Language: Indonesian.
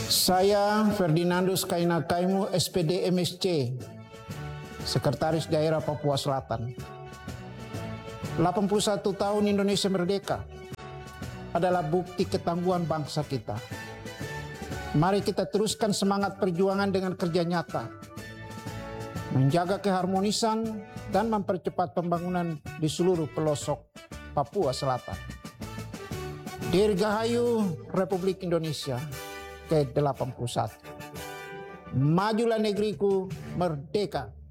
Saya Ferdinandus Kaina Kaimu, SPD MSC, Sekretaris Daerah Papua Selatan. 81 tahun Indonesia merdeka adalah bukti ketangguhan bangsa kita. Mari kita teruskan semangat perjuangan dengan kerja nyata, menjaga keharmonisan dan mempercepat pembangunan di seluruh pelosok Papua Selatan. Dirgahayu Republik Indonesia ke-81. Majulah negeriku, merdeka!